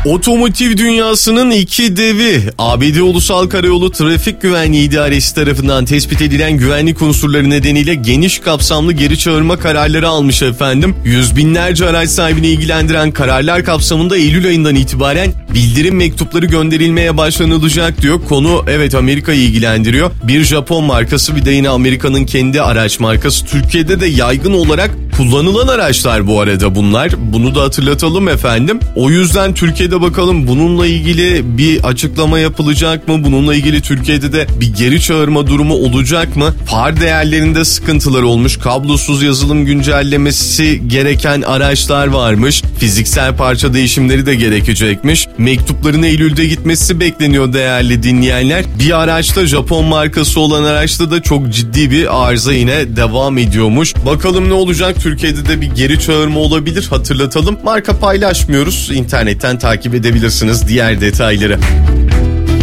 Otomotiv dünyasının iki devi, ABD Ulusal Karayolu Trafik Güvenliği İdaresi tarafından tespit edilen güvenlik unsurları nedeniyle geniş kapsamlı geri çağırma kararları almış efendim. Yüz binlerce araç sahibini ilgilendiren kararlar kapsamında Eylül ayından itibaren bildirim mektupları gönderilmeye başlanılacak diyor. Konu evet Amerika'yı ilgilendiriyor. Bir Japon markası, bir de yine Amerika'nın kendi araç markası. Türkiye'de de yaygın olarak kullanılan araçlar bu arada bunlar. Bunu da hatırlatalım efendim. O yüzden Türkiye'de bakalım bununla ilgili bir açıklama yapılacak mı? Bununla ilgili Türkiye'de de bir geri çağırma durumu olacak mı? Far değerlerinde sıkıntılar olmuş. Kablosuz yazılım güncellemesi gereken araçlar varmış. Fiziksel parça değişimleri de gerekecekmiş. Mektupların Eylül'de gitmesi bekleniyor değerli dinleyenler. Bir araçta, Japon markası olan araçta da çok ciddi bir arıza yine devam ediyormuş. Bakalım ne olacak? Türkiye'de de bir geri çağırma olabilir, hatırlatalım. Marka paylaşmıyoruz. İnternetten takip edebilirsiniz diğer detayları.